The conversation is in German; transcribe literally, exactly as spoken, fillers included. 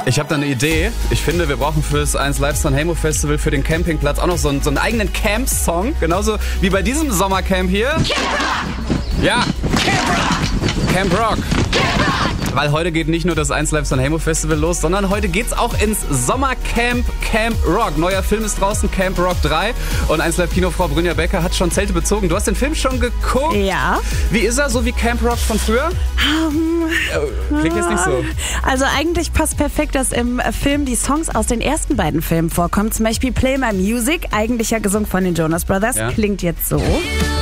Ich habe da eine Idee. Ich finde, wir brauchen fürs eins Live Sanremo Festival für den Campingplatz auch noch so einen, so einen eigenen Camp-Song. Genauso wie bei diesem Sommercamp hier. Camp Rock! Ja, Camp Rock! Camp Rock. Camp Rock! Weil heute geht nicht nur das eins Live Sanremo Festival los, sondern heute geht's auch ins Sommercamp Camp Rock. Neuer Film ist draußen, Camp Rock drei. Und eins Live Kinofrau Brynja Becker hat schon Zelte bezogen. Du hast den Film schon geguckt? Ja. Wie ist er, so wie Camp Rock von früher? Um, äh, klingt jetzt nicht so. Also eigentlich passt perfekt, dass im Film die Songs aus den ersten beiden Filmen vorkommen. Zum Beispiel Play My Music, eigentlich ja gesungen von den Jonas Brothers. Ja. Klingt jetzt so.